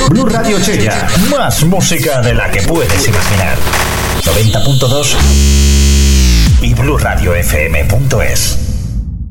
Blu Radio Chella, más música de la que puedes imaginar. 90.2 y BluRadioFM.es.